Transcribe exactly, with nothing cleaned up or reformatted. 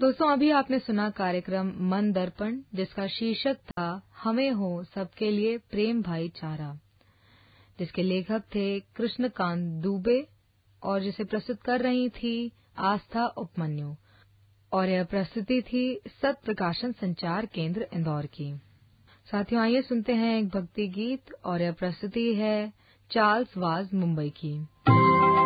दोस्तों, अभी आपने सुना कार्यक्रम मन दर्पण, जिसका शीर्षक था हमें हो सबके लिए प्रेम भाईचारा, जिसके लेखक थे कृष्णकांत दुबे और जिसे प्रस्तुत कर रही थी आस्था उपमन्यु। और यह प्रस्तुति थी सत प्रकाशन संचार केंद्र इंदौर की। साथियों, आइए सुनते हैं एक भक्ति गीत और यह प्रस्तुति है चार्ल्स वाज मुंबई की।